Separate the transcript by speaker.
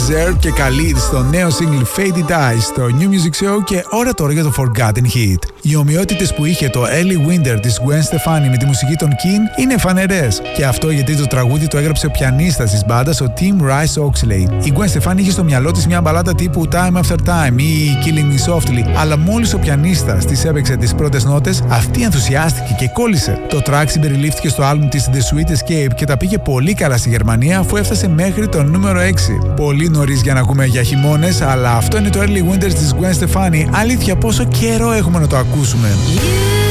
Speaker 1: Deserve και Khalid στο νέο single Faded Eyes στο New Music Show και ώρα τώρα για το Forgotten Hit. Οι ομοιότητες που είχε το Early Winter της Gwen Stefani με τη μουσική των King είναι φανερές. Και αυτό γιατί το τραγούδι το έγραψε ο πιανίστας της μπάντας, ο Tim Rice Oxley. Η Gwen Stefani είχε στο μυαλό της μια μπαλάτα τύπου Time After Time ή Killing Me Softly, αλλά μόλις ο πιανίστας της έπαιξε τις πρώτες νότες, αυτή ενθουσιάστηκε και κόλλησε. Το track συμπεριλήφθηκε στο άλμπουμ της The Sweet Escape και τα πήγε πολύ καλά στη Γερμανία, αφού έφτασε μέχρι το νούμερο 6. Πολύ νωρίς για να ακούμε για χειμώνες, αλλά αυτό είναι το Early Winters της Gwen Stefani. Αλήθεια, πόσο καιρό έχουμε να το ακούσουμε.